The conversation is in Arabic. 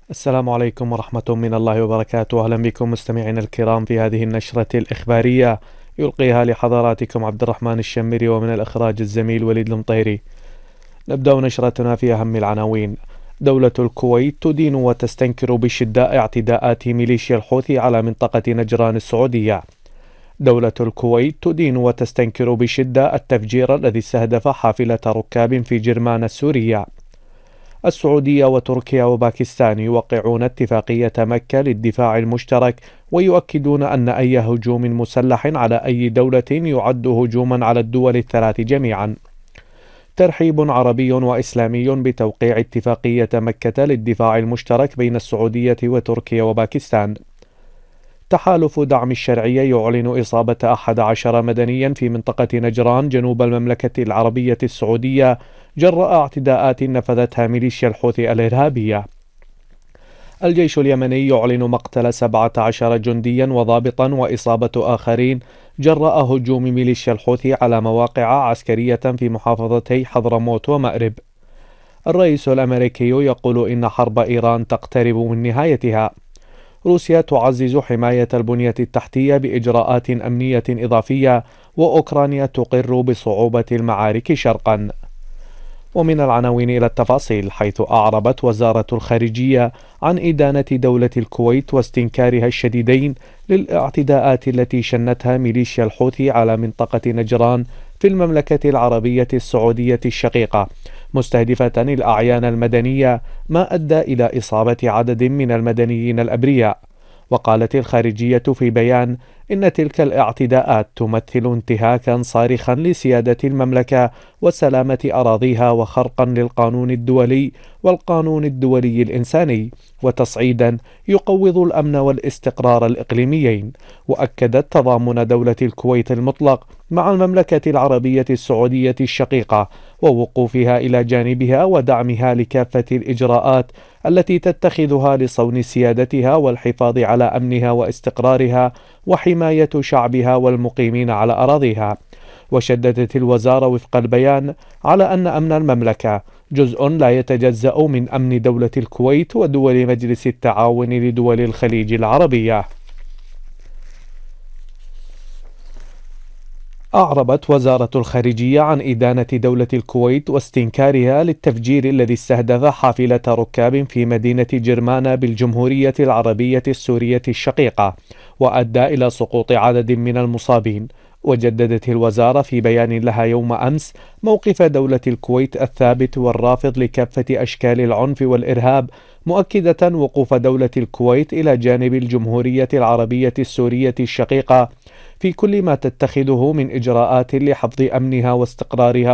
السلام عليكم ورحمة من الله وبركاته. أهلا بكم مستمعينا الكرام في هذه النشرة الإخبارية يلقيها لحضراتكم عبد الرحمن الشمري، ومن الإخراج الزميل وليد المطيري. نبدأ نشرتنا في أهم العناوين. دولة الكويت تدين وتستنكر بشدة اعتداءات ميليشيا الحوثي على منطقة نجران السعودية. دولة الكويت تدين وتستنكر بشدة التفجير الذي استهدف حافلة ركاب في جرمان السورية. السعودية وتركيا وباكستان يوقعون اتفاقية مكة للدفاع المشترك، ويؤكدون أن أي هجوم مسلح على أي دولة يعد هجوما على الدول الثلاث جميعا. ترحيب عربي وإسلامي بتوقيع اتفاقية مكة للدفاع المشترك بين السعودية وتركيا وباكستان. تحالف دعم الشرعية يعلن إصابة 11 مدنيا في منطقة نجران جنوب المملكة العربية السعودية جراء اعتداءات نفذتها ميليشيا الحوثي الإرهابية. الجيش اليمني يعلن مقتل 17 جنديا وضابطا وإصابة آخرين جراء هجوم ميليشيا الحوثي على مواقع عسكرية في محافظتي حضرموت ومأرب. الرئيس الأمريكي يقول إن حرب إيران تقترب من نهايتها. روسيا تعزز حماية البنية التحتية بإجراءات أمنية إضافية، وأوكرانيا تقر بصعوبة المعارك شرقا. ومن العناوين إلى التفاصيل، حيث أعربت وزارة الخارجية عن إدانة دولة الكويت واستنكارها الشديدين للاعتداءات التي شنتها ميليشيا الحوثي على منطقة نجران في المملكة العربية السعودية الشقيقة، مستهدفة الأعيان المدنية، ما أدى إلى إصابة عدد من المدنيين الأبرياء. وقالت الخارجية في بيان إن تلك الاعتداءات تمثل انتهاكا صارخا لسيادة المملكة وسلامة أراضيها، وخرقا للقانون الدولي والقانون الدولي الإنساني، وتصعيدا يقوض الأمن والاستقرار الإقليميين. وأكدت تضامن دولة الكويت المطلق مع المملكة العربية السعودية الشقيقة، ووقوفها إلى جانبها ودعمها لكافة الإجراءات التي تتخذها لصون سيادتها والحفاظ على أمنها واستقرارها وحماية شعبها والمقيمين على أراضيها. وشددت الوزارة وفق البيان على أن أمن المملكة جزء لا يتجزأ من أمن دولة الكويت ودول مجلس التعاون لدول الخليج العربية. أعربت وزارة الخارجية عن إدانة دولة الكويت واستنكارها للتفجير الذي استهدف حافلة ركاب في مدينة جرمان بالجمهورية العربية السورية الشقيقة، وأدى إلى سقوط عدد من المصابين. وجددت الوزارة في بيان لها يوم أمس موقف دولة الكويت الثابت والرافض لكافة أشكال العنف والإرهاب، مؤكدة وقوف دولة الكويت إلى جانب الجمهورية العربية السورية الشقيقة في كل ما تتخذه من إجراءات لحفظ أمنها واستقرارها